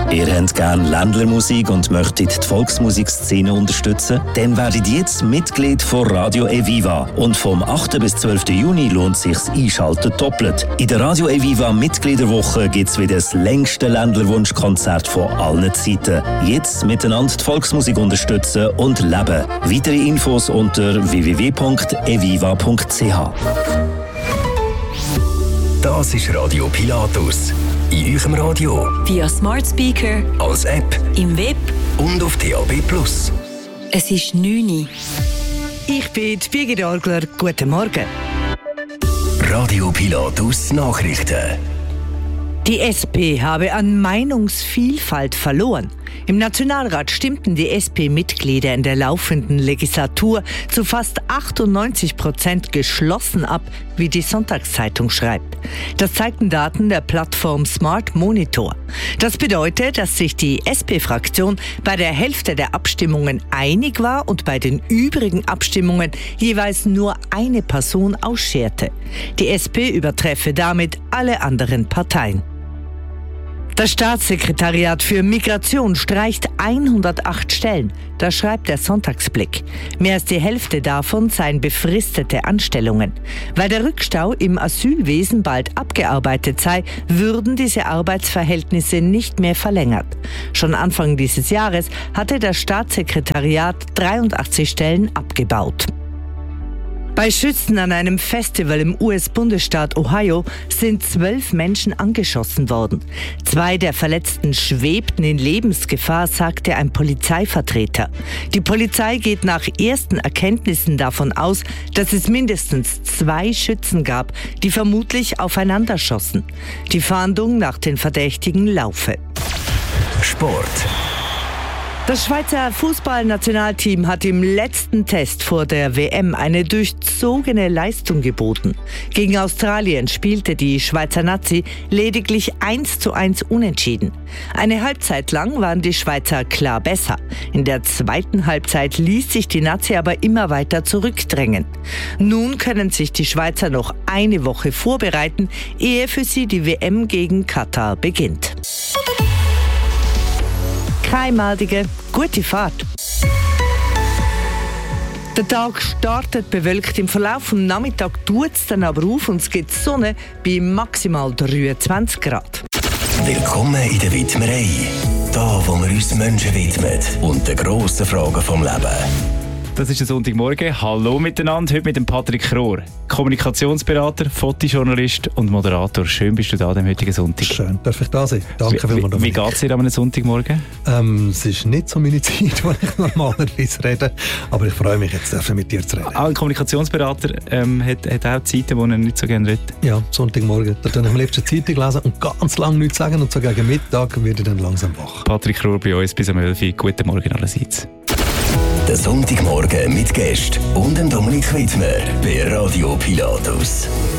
Ihr habt gerne Ländlermusik und möchtet die Volksmusikszene unterstützen? Dann werdet jetzt Mitglied von Radio Eviva. Und vom 8. bis 12. Juni lohnt sich's Einschalten doppelt. In der Radio Eviva Mitgliederwoche gibt's wieder das längste Ländlerwunschkonzert von allen Zeiten. Jetzt miteinander die Volksmusik unterstützen und leben. Weitere Infos unter www.eviva.ch. Das ist Radio Pilatus. In eurem Radio. Via Smart Speaker. Als App. Im Web. Und auf DAB+. Es ist 9 Uhr. Ich bin Birgit Orgler. Guten Morgen. Radio Pilatus Nachrichten. Die SP habe an Meinungsvielfalt verloren. Im Nationalrat stimmten die SP-Mitglieder in der laufenden Legislatur zu fast 98% geschlossen ab, wie die Sonntagszeitung schreibt. Das zeigten Daten der Plattform Smart Monitor. Das bedeutet, dass sich die SP-Fraktion bei der Hälfte der Abstimmungen einig war und bei den übrigen Abstimmungen jeweils nur eine Person ausscherte. Die SP übertreffe damit alle anderen Parteien. Das Staatssekretariat für Migration streicht 108 Stellen. Das schreibt der Sonntagsblick. Mehr als die Hälfte davon seien befristete Anstellungen. Weil der Rückstau im Asylwesen bald abgearbeitet sei, würden diese Arbeitsverhältnisse nicht mehr verlängert. Schon Anfang dieses Jahres hatte das Staatssekretariat 83 Stellen abgebaut. Bei Schützen an einem Festival im US-Bundesstaat Ohio sind 12 Menschen angeschossen worden. 2 der Verletzten schwebten in Lebensgefahr, sagte ein Polizeivertreter. Die Polizei geht nach ersten Erkenntnissen davon aus, dass es mindestens 2 Schützen gab, die vermutlich aufeinander schossen. Die Fahndung nach den Verdächtigen laufe. Sport. Das Schweizer Fußballnationalteam hat im letzten Test vor der WM eine durchzogene Leistung geboten. Gegen Australien spielte die Schweizer Nazi lediglich 1:1 unentschieden. Eine Halbzeit lang waren die Schweizer klar besser. In der zweiten Halbzeit ließ sich die Nazi aber immer weiter zurückdrängen. Nun können sich die Schweizer noch eine Woche vorbereiten, ehe für sie die WM gegen Katar beginnt. Keimaldige, gute Fahrt. Der Tag startet bewölkt. Im Verlauf des Nachmittags tut es dann aber auf und es gibt Sonne bei maximal 23 Grad. Willkommen in der Widmerei. Da, wo wir uns Menschen widmen und den grossen Fragen vom Leben. Das ist der Sonntagmorgen. Hallo miteinander, heute mit dem Patrick Rohr. Kommunikationsberater, Fotojournalist und Moderator. Schön bist du da am heutigen Sonntag. Schön, darf ich da sein. Danke vielmals. Wie geht es dir am Sonntagmorgen? Es ist nicht so meine Zeit, wo ich normalerweise rede, aber ich freue mich jetzt, mit dir zu reden. Ein Kommunikationsberater hat auch Zeiten, wo er nicht so gerne redet? Ja, Sonntagmorgen. Da kann ich am liebsten Zeitung lesen und ganz lange nichts sagen und so gegen Mittag werde ich dann langsam wach. Patrick Rohr bei uns bis um 11 Uhr. Guten Morgen allerseits. Der Sonntagmorgen mit Gästen und Dominik Widmer bei Radio Pilatus.